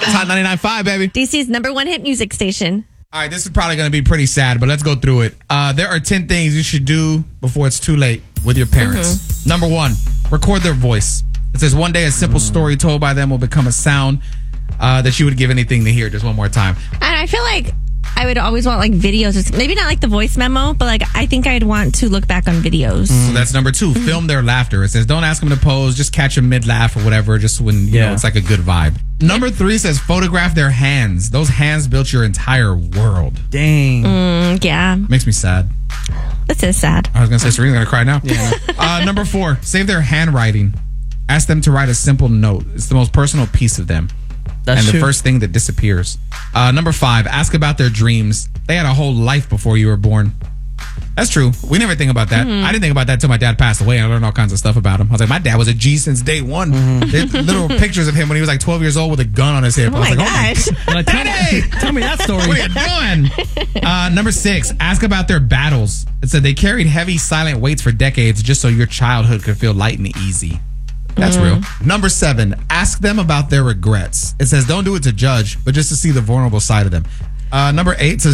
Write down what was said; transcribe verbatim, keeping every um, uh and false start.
It's Hot ninety-nine point five, baby. D C's number one hit music station. All right, this is probably going to be pretty sad, but let's go through it. Uh, there are ten things you should do before it's too late with your parents. Mm-hmm. Number one, record their voice. It says one day a simple story told by them will become a sound uh, that you would give anything to hear. Just one more time. And I feel like I would always want like videos, or maybe not like the voice memo, but like I think I'd want to look back on videos. So that's number two. Mm-hmm. Film their laughter. It says don't ask them to pose, just catch them mid laugh or whatever, just when you yeah. know it's like a good vibe. Number three says photograph their hands. Those hands built your entire world. Dang. Mm, yeah. Makes me sad. This is sad. I was gonna say Serena's gonna cry now. Yeah. uh, number four, save their handwriting. Ask them to write a simple note. It's the most personal piece of them. That's and true. The first thing that disappears. Uh, number five, ask about their dreams. They had a whole life before you were born. That's true. We never think about that. Mm-hmm. I didn't think about that until my dad passed away and I learned all kinds of stuff about him. I was like, my dad was a G since day one. Mm-hmm. There's little pictures of him when he was like twelve years old with a gun on his hip. Oh I was my like, gosh. oh my God. Hey, tell me that story. What are you doing? Uh, number six, ask about their battles. It said they carried heavy, silent weights for decades just so your childhood could feel light and easy. That's mm. real. Number seven, ask them about their regrets. It says don't do it to judge, but just to see the vulnerable side of them. Uh, number eight says